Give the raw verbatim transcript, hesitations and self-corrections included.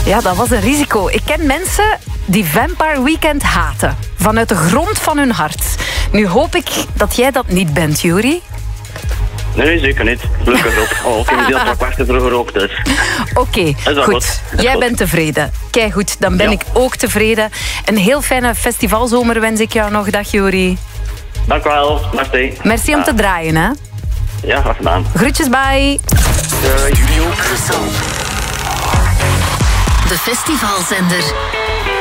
Ja, dat was een risico. Ik ken mensen die Vampire Weekend haten. Vanuit de grond van hun hart. Nu hoop ik dat jij dat niet bent, Yuri. Nee, zeker niet. Gelukkig op. Oh, ik heb heel wat wachten vroeger ook, dus. Oké, goed. goed. Jij goed. bent tevreden. Kijk goed, dan ben Ja. ik ook tevreden. Een heel fijne festivalzomer wens ik jou nog. Dag, Yuri. Dank u wel. Merci. Merci om te draaien, hè. Ja, graag gedaan. Groetjes, bye. Doei. De festivalzender.